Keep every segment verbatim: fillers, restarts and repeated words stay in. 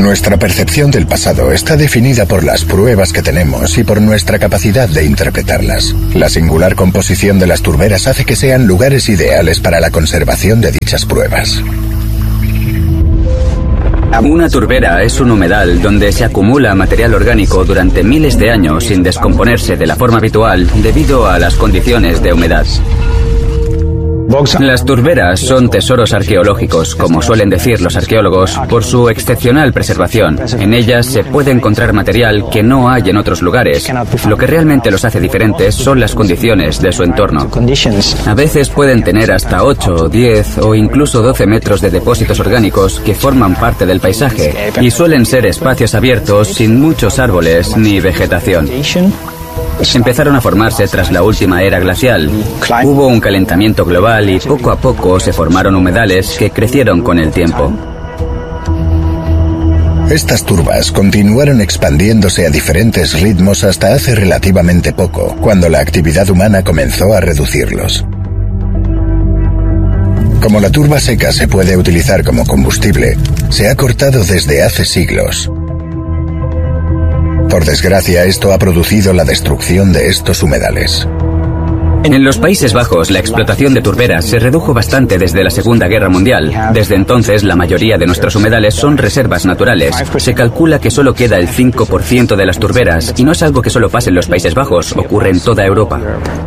Nuestra percepción del pasado está definida por las pruebas que tenemos y por nuestra capacidad de interpretarlas. La singular composición de las turberas hace que sean lugares ideales para la conservación de dichas pruebas. Una turbera es un humedal donde se acumula material orgánico durante miles de años sin descomponerse de la forma habitual debido a las condiciones de humedad. Las turberas son tesoros arqueológicos, como suelen decir los arqueólogos, por su excepcional preservación. En ellas se puede encontrar material que no hay en otros lugares. Lo que realmente los hace diferentes son las condiciones de su entorno. A veces pueden tener hasta ocho, diez o incluso doce metros de depósitos orgánicos que forman parte del paisaje y suelen ser espacios abiertos sin muchos árboles ni vegetación. Empezaron a formarse tras la última era glacial. Hubo un calentamiento global y poco a poco se formaron humedales que crecieron con el tiempo. Estas turbas continuaron expandiéndose a diferentes ritmos hasta hace relativamente poco, cuando la actividad humana comenzó a reducirlos. Como la turba seca se puede utilizar como combustible, se ha cortado desde hace siglos. Por desgracia, esto ha producido la destrucción de estos humedales. En los Países Bajos, la explotación de turberas se redujo bastante desde la Segunda Guerra Mundial. Desde entonces, la mayoría de nuestros humedales son reservas naturales. Se calcula que solo queda el cinco por ciento de las turberas, y no es algo que solo pase en los Países Bajos, ocurre en toda Europa.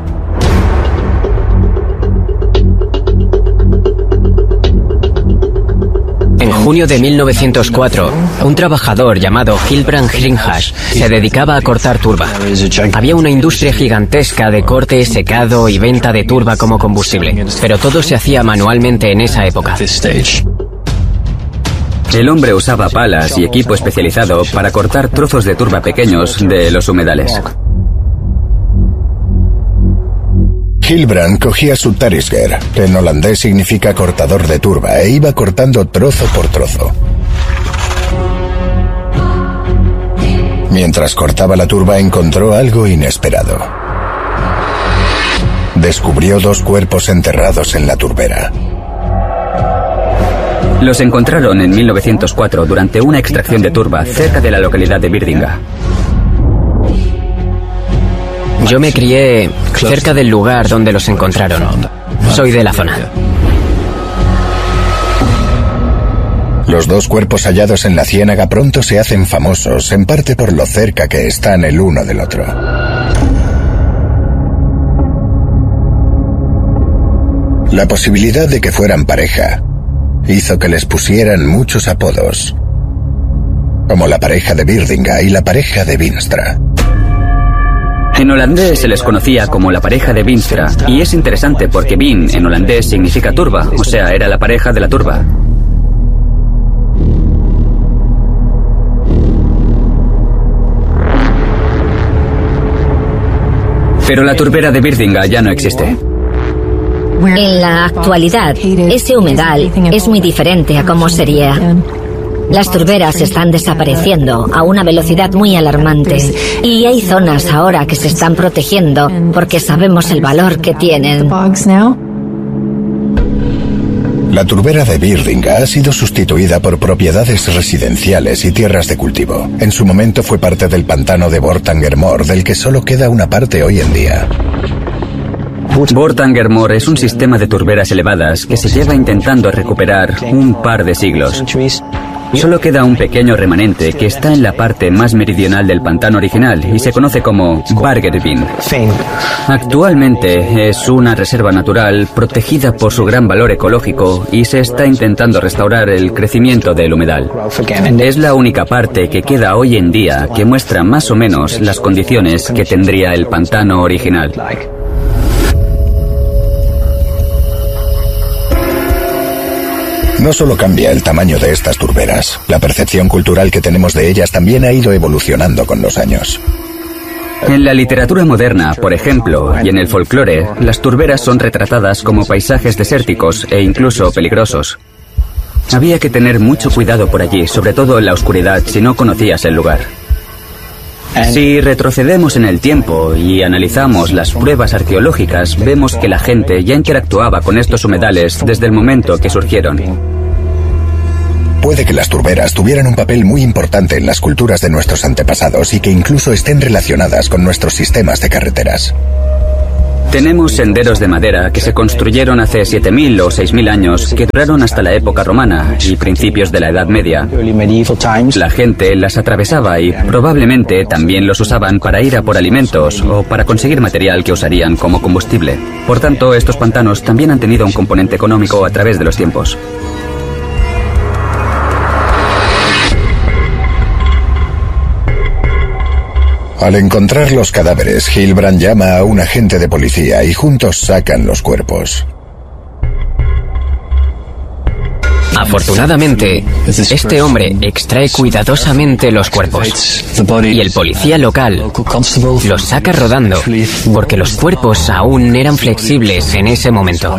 En junio de mil novecientos cuatro, un trabajador llamado Hilbrand Hringhas se dedicaba a cortar turba. Había una industria gigantesca de corte, secado y venta de turba como combustible, pero todo se hacía manualmente en esa época. El hombre usaba palas y equipo especializado para cortar trozos de turba pequeños de los humedales. Hilbrand cogía su tarisger, que en holandés significa cortador de turba, e iba cortando trozo por trozo. Mientras cortaba la turba encontró algo inesperado. Descubrió dos cuerpos enterrados en la turbera. Los encontraron en mil novecientos cuatro durante una extracción de turba cerca de la localidad de Birdinga. Yo me crié cerca del lugar donde los encontraron. Soy de la zona. Los dos cuerpos hallados en la ciénaga pronto se hacen famosos, en parte por lo cerca que están el uno del otro. La posibilidad de que fueran pareja hizo que les pusieran muchos apodos, como la pareja de Birdinga y la pareja de Vinstra. En holandés se les conocía como la pareja de Vinstra, y es interesante porque Vin en holandés significa turba, o sea, era la pareja de la turba. Pero la turbera de Birdinga ya no existe. En la actualidad, ese humedal es muy diferente a cómo sería. Las turberas están desapareciendo a una velocidad muy alarmante y hay zonas ahora que se están protegiendo porque sabemos el valor que tienen. La turbera de Birdinga ha sido sustituida por propiedades residenciales y tierras de cultivo. En su momento fue parte del pantano de Bortangermoor, del que solo queda una parte hoy en día. Bortangermoor es un sistema de turberas elevadas que se lleva intentando recuperar un par de siglos. Solo queda un pequeño remanente que está en la parte más meridional del pantano original y se conoce como Bargerveen. Actualmente es una reserva natural protegida por su gran valor ecológico y se está intentando restaurar el crecimiento del humedal. Es la única parte que queda hoy en día que muestra más o menos las condiciones que tendría el pantano original. No solo cambia el tamaño de estas turberas, la percepción cultural que tenemos de ellas también ha ido evolucionando con los años. En la literatura moderna, por ejemplo, y en el folclore, las turberas son retratadas como paisajes desérticos e incluso peligrosos. Había que tener mucho cuidado por allí, sobre todo en la oscuridad, si no conocías el lugar. Si retrocedemos en el tiempo y analizamos las pruebas arqueológicas, vemos que la gente ya interactuaba con estos humedales desde el momento que surgieron. Puede que las turberas tuvieran un papel muy importante en las culturas de nuestros antepasados y que incluso estén relacionadas con nuestros sistemas de carreteras. Tenemos senderos de madera que se construyeron hace siete mil o seis mil años que duraron hasta la época romana y principios de la Edad Media. La gente las atravesaba y probablemente también los usaban para ir a por alimentos o para conseguir material que usarían como combustible. Por tanto, estos pantanos también han tenido un componente económico a través de los tiempos. Al encontrar los cadáveres, Hilbrand llama a un agente de policía y juntos sacan los cuerpos. Afortunadamente, este hombre extrae cuidadosamente los cuerpos y el policía local los saca rodando porque los cuerpos aún eran flexibles en ese momento.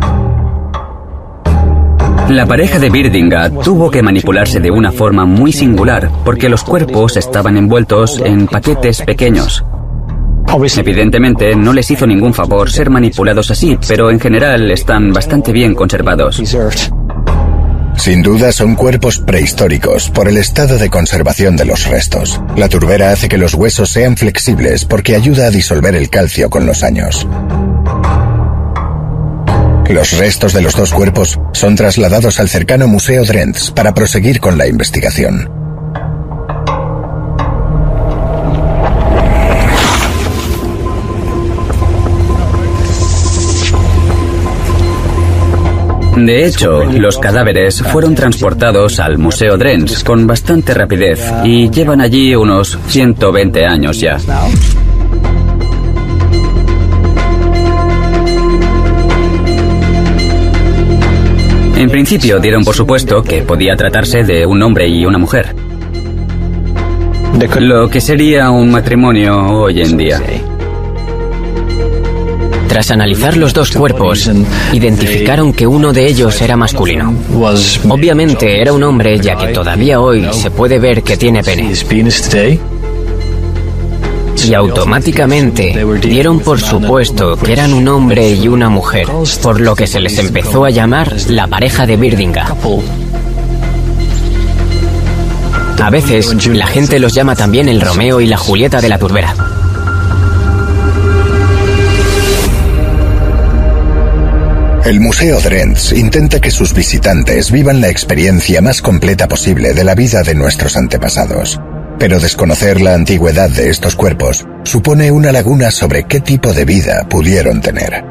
La pareja de Birdinga tuvo que manipularse de una forma muy singular porque los cuerpos estaban envueltos en paquetes pequeños. Evidentemente no les hizo ningún favor ser manipulados así, pero en general están bastante bien conservados. Sin duda son cuerpos prehistóricos por el estado de conservación de los restos. La turbera hace que los huesos sean flexibles porque ayuda a disolver el calcio con los años. Los restos de los dos cuerpos son trasladados al cercano Museo Drents para proseguir con la investigación. De hecho, los cadáveres fueron transportados al Museo Drents con bastante rapidez y llevan allí unos ciento veinte años ya. En principio dieron por supuesto que podía tratarse de un hombre y una mujer. Lo que sería un matrimonio hoy en día. Tras analizar los dos cuerpos, identificaron que uno de ellos era masculino. Obviamente era un hombre, ya que todavía hoy se puede ver que tiene pene. Y automáticamente dieron por supuesto que eran un hombre y una mujer, por lo que se les empezó a llamar la pareja de Birdinga. A veces, la gente los llama también el Romeo y la Julieta de la turbera. El Museo Drents intenta que sus visitantes vivan la experiencia más completa posible de la vida de nuestros antepasados. Pero desconocer la antigüedad de estos cuerpos supone una laguna sobre qué tipo de vida pudieron tener.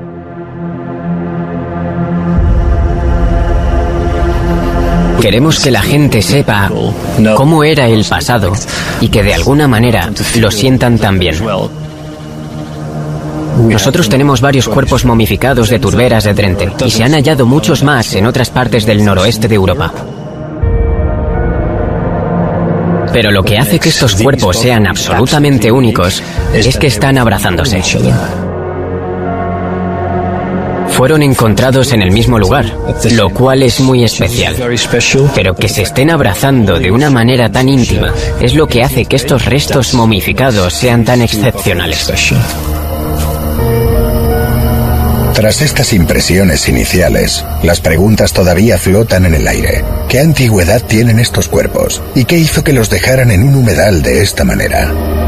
Queremos que la gente sepa cómo era el pasado y que de alguna manera lo sientan también. Nosotros tenemos varios cuerpos momificados de turberas de Drente y se han hallado muchos más en otras partes del noroeste de Europa. Pero lo que hace que estos cuerpos sean absolutamente únicos es que están abrazándose. Fueron encontrados en el mismo lugar, lo cual es muy especial. Pero que se estén abrazando de una manera tan íntima es lo que hace que estos restos momificados sean tan excepcionales. Tras estas impresiones iniciales, las preguntas todavía flotan en el aire. ¿Qué antigüedad tienen estos cuerpos? ¿Y qué hizo que los dejaran en un humedal de esta manera?